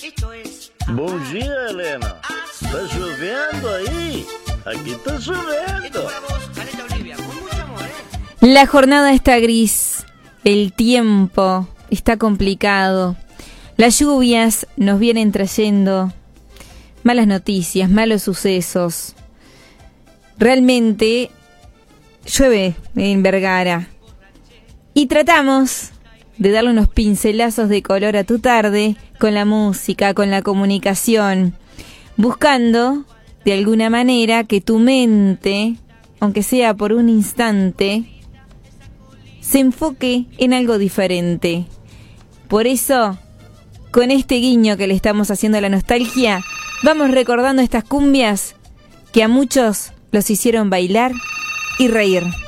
Bom dia, Helena. Tá chovendo aí? Aquí está lloviendo. La jornada está gris, el tiempo está complicado, las lluvias nos vienen trayendo malas noticias, malos sucesos. Realmente llueve en Vergara y tratamos de darle unos pincelazos de color a tu tarde con la música, con la comunicación, buscando de alguna manera que tu mente, aunque sea por un instante, se enfoque en algo diferente. Por eso, con este guiño que le estamos haciendo a la nostalgia, vamos recordando estas cumbias que a muchos los hicieron bailar y reír.